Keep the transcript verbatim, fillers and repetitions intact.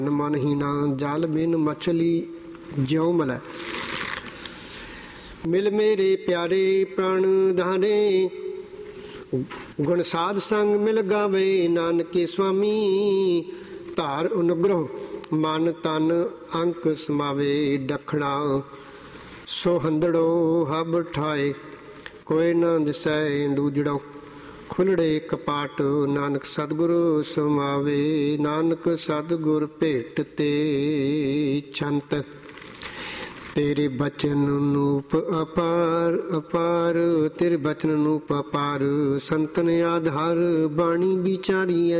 ਮਨ ਹੀ ਨਾ ਜਲ ਬਿਨ ਮਛਲੀ ਜਿਉ ਮਲੈ। ਮਿਲ ਮੇਰੇ ਪਿਆਰੇ ਪ੍ਰਾਣ ਧਾਰੇ, ਗੁਣ ਸਾਧ ਸੰਗ ਮਿਲ ਗਾਵੇ ਨਾਨਕੇ ਸੁਆਮੀ। ਧਾਰ ਅਨੁਗ੍ਰਹ ਮਨ ਤਨ ਅੰਕ ਸਮਾਵੇ, ਡਖਣਾ ਸੋ ਹੰਦੜੋ ਹਬ ਠਾਏ, ਕੋਈ ਨਾ ਦਿਸੈ ਦੂਜੜੋ। ਖੁੱਲੜੇ ਕਪਾਟ ਨਾਨਕ ਸਤਿਗੁਰੂ ਸਮਾਵੇ, ਨਾਨਕ ਸਤਿਗੁਰ ਭੇਟ ਤੇ ਛੰਤ। ਤੇਰੇ ਬਚਨ ਨੂਪ ਅਪਾਰ ਅਪਾਰ, ਤੇਰੇ ਬਚਨ ਨੂਪ ਅਪਾਰ। ਸੰਤਨ ਆਧਾਰ ਬਾਣੀ ਵਿਚਾਰੀ